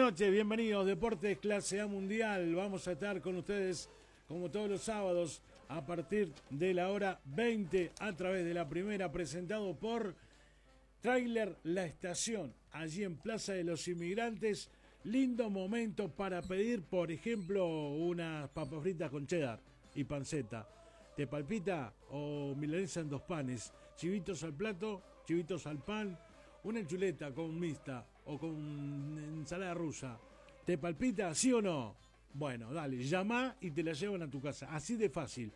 noches, bienvenidos, Deportes Clase A Mundial. Vamos a estar con ustedes como todos los sábados a partir de la hora 20 a través de la primera, presentado por Trailer La Estación, allí en Plaza de los Inmigrantes. Lindo momento para pedir, por ejemplo, unas papas fritas con cheddar y panceta. ¿Te palpita? O milanesa en 2 panes, chivitos al plato, chivitos al pan, una chuleta con mixta o con ensalada rusa. ¿Te palpita, sí o no? Bueno, dale, llama y te la llevan a tu casa. Así de fácil.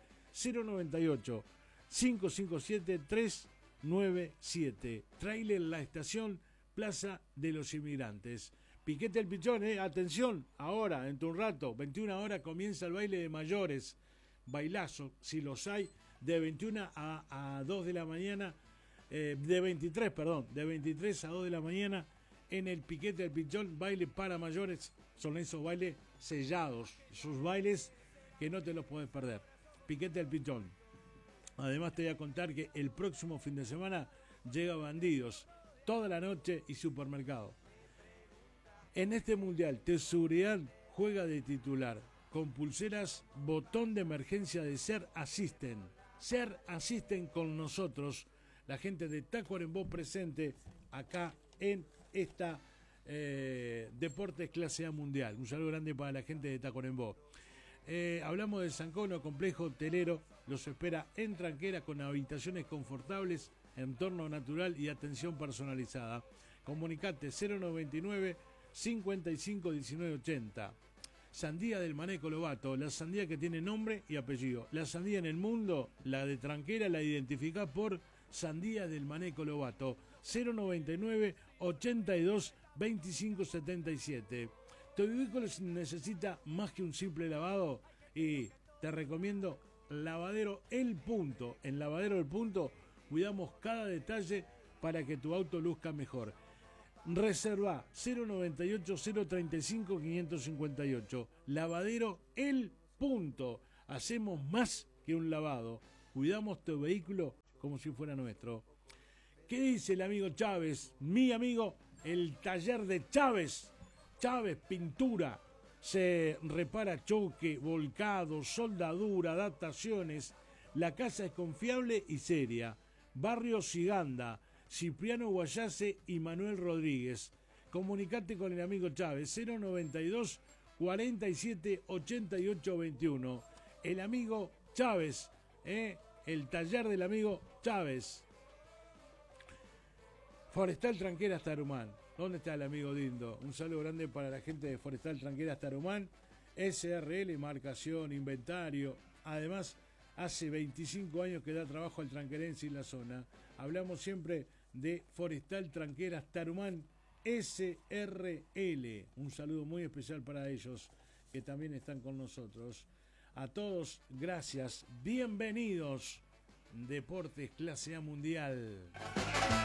098-557-397. Trailer La Estación, Plaza de los Inmigrantes. Piquete el Pichón, atención, ahora, dentro de un rato, 21 horas comienza el baile de mayores. Bailazo, si los hay, de 21 a 2 de la mañana, de 23 a 2 de la mañana, en el Piquete del Pichón, baile para mayores. Son esos bailes sellados, esos bailes que no te los puedes perder. Piquete del Pichón. Además te voy a contar que el próximo fin de semana llega Bandidos, toda la noche y supermercado. En este mundial, Seguridad juega de titular, con pulseras, botón de emergencia de Ser Asisten. Ser Asisten con nosotros, la gente de Tacuarembó presente acá en esta Deportes Clase A Mundial. Un saludo grande para la gente de Tacuarembó. Hablamos de San Cono, complejo hotelero, los espera en Tranquera con habitaciones confortables, entorno natural y atención personalizada. Comunicate 099 55 19 80. Sandía del Maneco Lobato, la sandía que tiene nombre y apellido. La sandía en el mundo, la de Tranquera, la identifica por Sandía del Maneco Lobato. 099 82 25 77. ¿Tu vehículo necesita más que un simple lavado? Y te recomiendo Lavadero El Punto. En Lavadero El Punto cuidamos cada detalle para que tu auto luzca mejor. Reserva 098-035-558. Lavadero El Punto. Hacemos más que un lavado. Cuidamos tu vehículo como si fuera nuestro. ¿Qué dice el amigo Chávez? Mi amigo, el taller de Chávez. Chávez Pintura. Se repara choque, volcado, soldadura, adaptaciones. La casa es confiable y seria. Barrio Siganda, Cipriano Guayase y Manuel Rodríguez. Comunicate con el amigo Chávez, 092 47 88 21. El amigo Chávez, el taller del amigo Chávez. Forestal Tranqueras Tarumán. ¿Dónde está el amigo Dindo? Un saludo grande para la gente de Forestal Tranqueras Tarumán. SRL, marcación, inventario. Además, hace 25 años que da trabajo al tranquerense y la zona. Hablamos siempre de Forestal Tranqueras Tarumán, SRL. Un saludo muy especial para ellos que también están con nosotros. A todos, gracias. Bienvenidos. Deportes Clase A Mundial.